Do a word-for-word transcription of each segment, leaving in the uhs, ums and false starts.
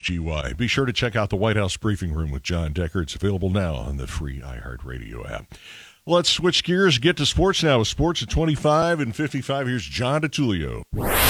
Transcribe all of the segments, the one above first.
G Y. Be sure to check out the White House Briefing Room with John Decker. It's available now on the free iHeartRadio app. Let's switch gears, get to sports now with sports at twenty-five and fifty-five. Here's John DeTulio.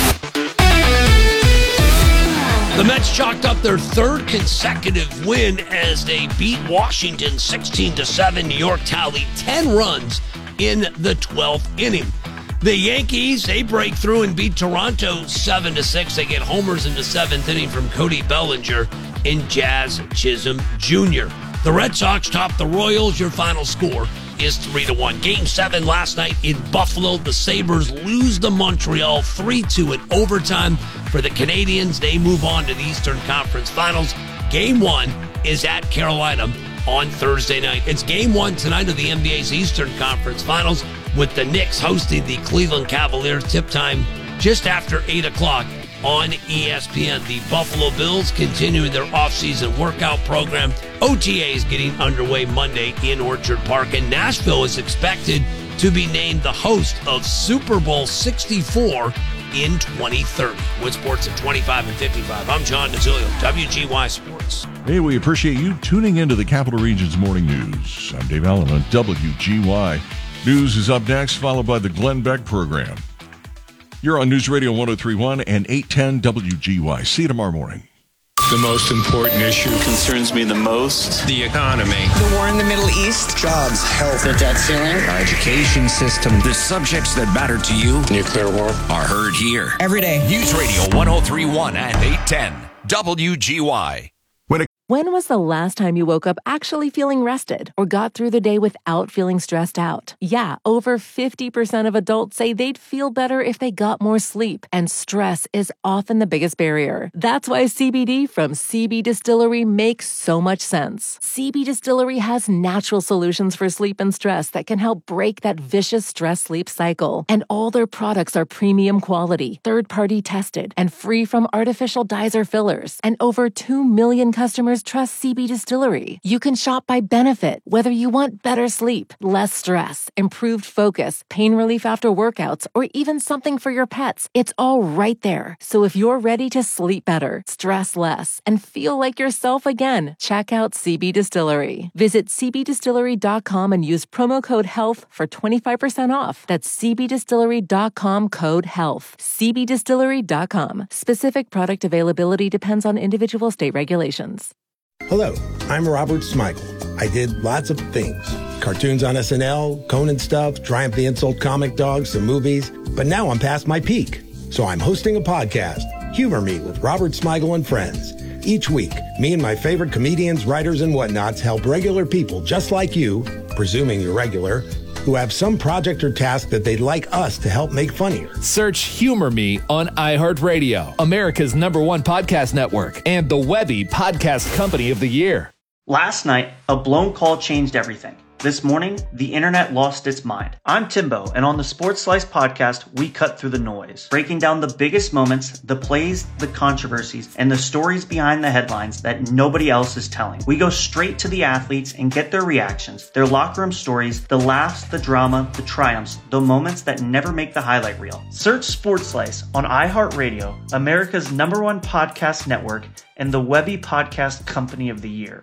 The Mets chalked up their third consecutive win as they beat Washington sixteen to seven. New York tallied ten runs in the twelfth inning. The Yankees, they break through and beat Toronto seven to six. They get homers in the seventh inning from Cody Bellinger and Jazz Chisholm Junior The Red Sox top the Royals. Your final score is three to one. Game seven last night in Buffalo. The Sabres lose to Montreal three two in overtime. For the Canadians, they move on to the Eastern Conference Finals. Game one is at Carolina on Thursday night. It's game one tonight of the N B A's Eastern Conference Finals with the Knicks hosting the Cleveland Cavaliers. Tip time just after eight o'clock on E S P N. The Buffalo Bills continuing their offseason workout program. O T As getting underway Monday in Orchard Park, and Nashville is expected to be named the host of Super Bowl sixty-four in twenty thirty. With sports at twenty-five and fifty-five, I'm John DeZilio, W G Y Sports. Hey, we appreciate you tuning into the Capital Region's Morning News. I'm Dave Allen on W G Y. News is up next, followed by the Glenn Beck program. You're on News Radio one oh three point one and eight ten W G Y. See you tomorrow morning. The most important issue concerns me the most. The economy. The war in the Middle East. Jobs, health, the debt ceiling, our education system. The subjects that matter to you. Nuclear war. Are heard here. Every day. News Radio one oh three point one and eight ten W G Y. When was the last time you woke up actually feeling rested or got through the day without feeling stressed out? Yeah, over fifty percent of adults say they'd feel better if they got more sleep, and stress is often the biggest barrier. That's why C B D from C B Distillery makes so much sense. C B Distillery has natural solutions for sleep and stress that can help break that vicious stress-sleep cycle. And all their products are premium quality, third-party tested, and free from artificial dyes or fillers. And over two million customers trust C B Distillery. You can shop by benefit, whether you want better sleep, less stress, improved focus, pain relief after workouts, or even something for your pets. It's all right there. So if you're ready to sleep better, stress less, and feel like yourself again, check out C B Distillery. Visit c b distillery dot com and use promo code HEALTH for twenty-five percent off. That's c b distillery dot com code HEALTH. c b distillery dot com. Specific product availability depends on individual state regulations. Hello, I'm Robert Smigel. I did lots of things. Cartoons on S N L, Conan stuff, Triumph the Insult comic dogs, some movies. But now I'm past my peak. So I'm hosting a podcast, Humor Me with Robert Smigel and Friends. Each week, me and my favorite comedians, writers, and whatnots help regular people just like you, presuming you're regular, who have some project or task that they'd like us to help make funnier. Search Humor Me on iHeartRadio, America's number one podcast network, and the Webby Podcast Company of the Year. Last night, a blown call changed everything. This morning, the internet lost its mind. I'm Timbo, and on the Sports Slice podcast, we cut through the noise, breaking down the biggest moments, the plays, the controversies, and the stories behind the headlines that nobody else is telling. We go straight to the athletes and get their reactions, their locker room stories, the laughs, the drama, the triumphs, the moments that never make the highlight reel. Search Sports Slice on iHeartRadio, America's number one podcast network, and the Webby Podcast Company of the Year.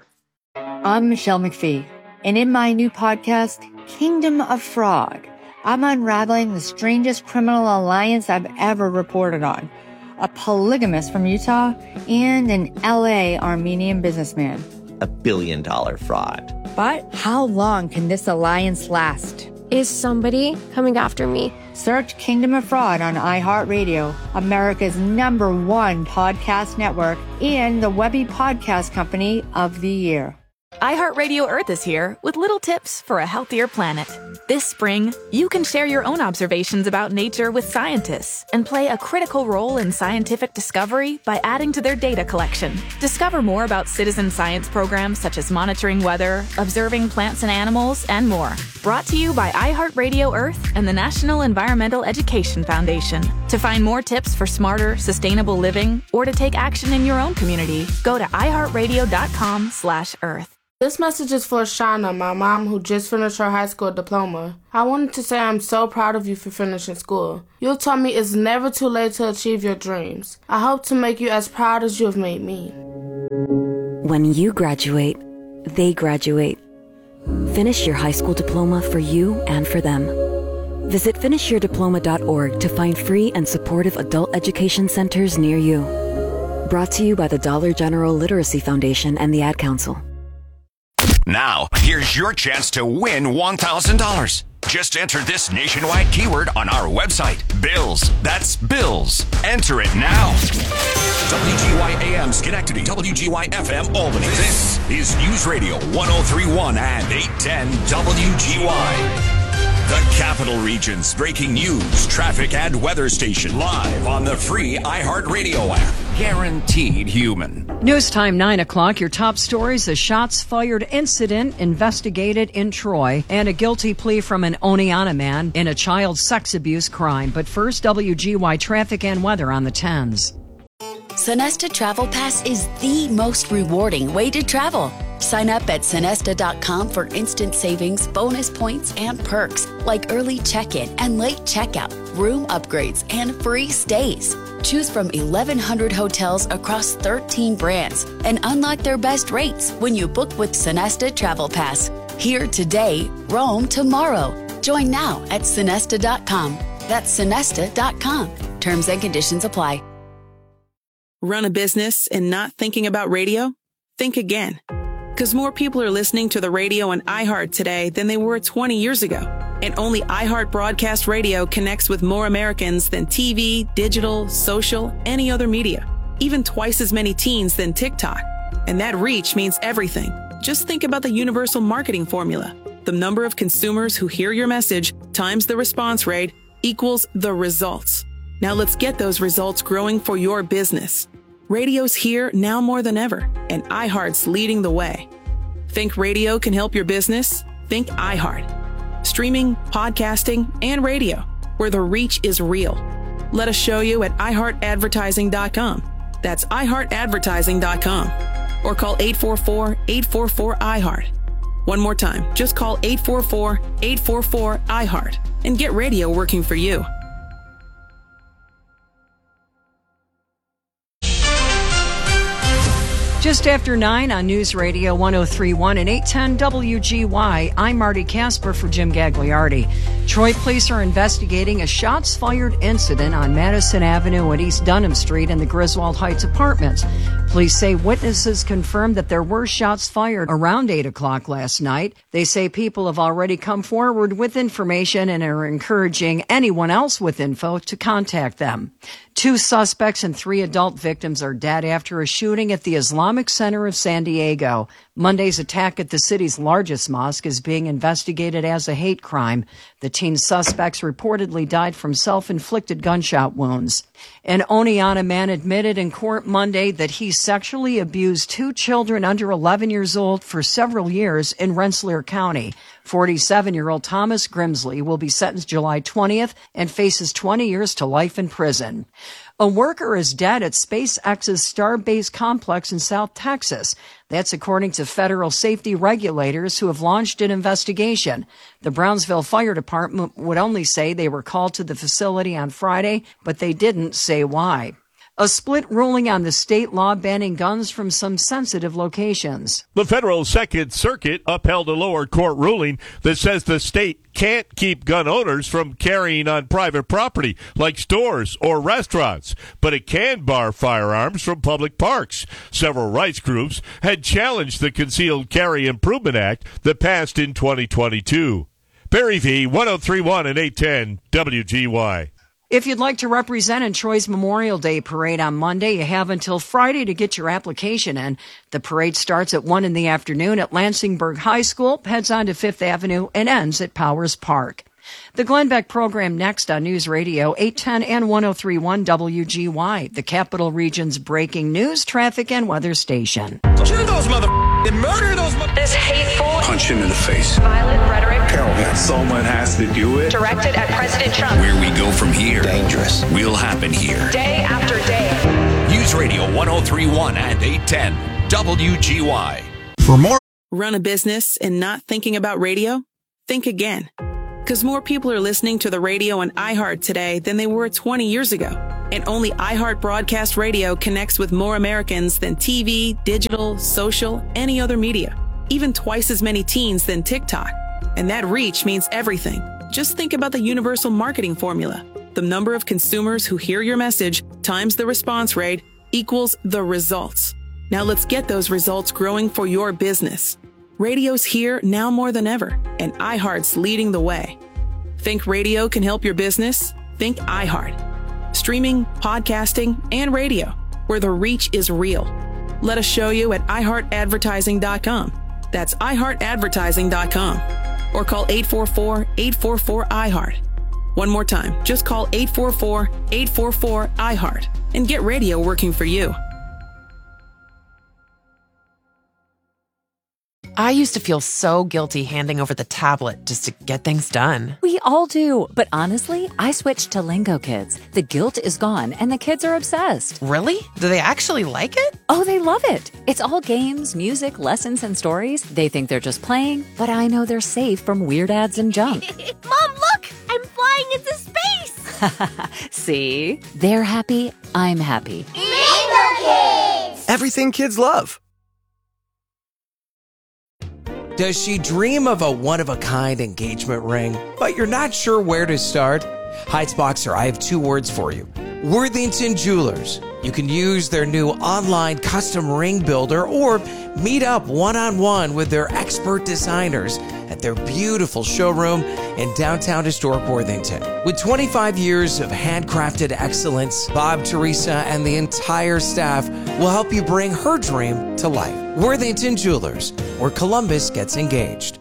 I'm Michelle McPhee. And in my new podcast, Kingdom of Fraud, I'm unraveling the strangest criminal alliance I've ever reported on. A polygamist from Utah and an L A Armenian businessman. A billion dollar fraud. But how long can this alliance last? Is somebody coming after me? Search Kingdom of Fraud on iHeartRadio, America's number one podcast network, and the Webby Podcast Company of the Year. iHeartRadio Earth is here with little tips for a healthier planet. This spring, you can share your own observations about nature with scientists and play a critical role in scientific discovery by adding to their data collection. Discover more about citizen science programs such as monitoring weather, observing plants and animals, and more. Brought to you by iHeartRadio Earth and the National Environmental Education Foundation. To find more tips for smarter, sustainable living or to take action in your own community, go to iHeartRadio.com slash Earth. This message is for Shauna, my mom, who just finished her high school diploma. I wanted to say I'm so proud of you for finishing school. You taught me it's never too late to achieve your dreams. I hope to make you as proud as you have made me. When you graduate, they graduate. Finish your high school diploma for you and for them. Visit finish your diploma dot org to find free and supportive adult education centers near you. Brought to you by the Dollar General Literacy Foundation and the Ad Council. Now, here's your chance to win one thousand dollars. Just enter this nationwide keyword on our website, Bills. That's Bills. Enter it now. W G Y A M Schenectady, W G Y F M Albany. This is News Radio one oh three point one and eight ten W G Y. The Capital Region's breaking news, traffic, and weather station live on the free iHeartRadio app. Guaranteed human. News time, nine o'clock. Your top stories: a shots fired incident investigated in Troy and a guilty plea from an Oneonta man in a child sex abuse crime. But first, W G Y traffic and weather on the tens. Sonesta Travel Pass is the most rewarding way to travel. Sign up at Sonesta dot com for instant savings, bonus points, and perks like early check-in and late checkout, room upgrades, and free stays. Choose from eleven hundred hotels across thirteen brands and unlock their best rates when you book with Sonesta Travel Pass. Here today, roam tomorrow. Join now at Sonesta dot com. That's Sonesta dot com. Terms and conditions apply. Run a business and not thinking about radio? Think again. Because more people are listening to the radio on iHeart today than they were twenty years ago. And only iHeart Broadcast Radio connects with more Americans than T V, digital, social, any other media. Even twice as many teens than TikTok. And that reach means everything. Just think about the universal marketing formula. The number of consumers who hear your message times the response rate equals the results. Now let's get those results growing for your business. Radio's here now more than ever, and iHeart's leading the way. Think radio can help your business? Think iHeart. Streaming, podcasting, and radio, where the reach is real. Let us show you at i heart advertising dot com. That's i heart advertising dot com. Or call eight four four, eight four four, I heart. One more time, just call eight four four, eight four four, I heart and get radio working for you. Just after nine on News Radio one oh three point one and eight ten W G Y, I'm Marty Casper for Jim Gagliardi. Troy police are investigating a shots-fired incident on Madison Avenue and East Dunham Street in the Griswold Heights apartments. Police say witnesses confirmed that there were shots fired around eight o'clock last night. They say people have already come forward with information and are encouraging anyone else with info to contact them. Two suspects and three adult victims are dead after a shooting at the Islamic Center of San Diego. Monday's attack at the city's largest mosque is being investigated as a hate crime. The teen suspects reportedly died from self-inflicted gunshot wounds. An Oneonta man admitted in court Monday that he sexually abused two children under eleven years old for several years in Rensselaer County. forty-seven-year-old Thomas Grimsley will be sentenced July twentieth and faces twenty years to life in prison. A worker is dead at SpaceX's Starbase complex in South Texas. That's according to federal safety regulators who have launched an investigation. The Brownsville Fire Department would only say they were called to the facility on Friday, but they didn't say why. A split ruling on the state law banning guns from some sensitive locations. The federal Second Circuit upheld a lower court ruling that says the state can't keep gun owners from carrying on private property like stores or restaurants, but it can bar firearms from public parks. Several rights groups had challenged the Concealed Carry Improvement Act that passed in twenty twenty-two. Barry V, one oh three point one and eight ten W G Y. If you'd like to represent in Troy's Memorial Day parade on Monday, you have until Friday to get your application in. The parade starts at one in the afternoon at Lansingburg High School, heads on to Fifth Avenue, and ends at Powers Park. The Glenn Beck program next on News Radio eight ten and one oh three point one W G Y, the Capital Region's breaking news, traffic, and weather station. Kill those mother... Murder those mother... This hateful... Punch him in the face. Violent rhetoric... Carol, someone has to do it. Directed at President Trump. Where we go from here... Dangerous. Will happen here. Day after day. News Radio one oh three point one and eight ten W G Y. For more... Run a business and not thinking about radio? Think again. Because more people are listening to the radio on iHeart today than they were twenty years ago. And only iHeart Broadcast Radio connects with more Americans than T V, digital, social, any other media. Even twice as many teens than TikTok. And that reach means everything. Just think about the universal marketing formula. The number of consumers who hear your message times the response rate equals the results. Now let's get those results growing for your business. Radio's here now more than ever, and iHeart's leading the way. Think radio can help your business? Think iHeart. Streaming, podcasting, and radio, where the reach is real. Let us show you at i heart advertising dot com. That's i heart advertising dot com. Or call eight four four, eight four four, I heart. One more time, just call eight four four, eight four four, I heart and get radio working for you. I used to feel so guilty handing over the tablet just to get things done. We all do, but honestly, I switched to Lingo Kids. The guilt is gone, and the kids are obsessed. Really? Do they actually like it? Oh, they love it. It's all games, music, lessons, and stories. They think they're just playing, but I know they're safe from weird ads and junk. Mom, look! I'm flying into space! See? They're happy, I'm happy. Lingo Kids! Everything kids love. Does she dream of a one-of-a-kind engagement ring, but you're not sure where to start? Heightsboxer, I have two words for you. Worthington Jewelers. You can use their new online custom ring builder or meet up one-on-one with their expert designers at their beautiful showroom in downtown historic Worthington. With twenty-five years of handcrafted excellence, Bob, Teresa, and the entire staff will help you bring her dream to life. Worthington Jewelers, where Columbus gets engaged.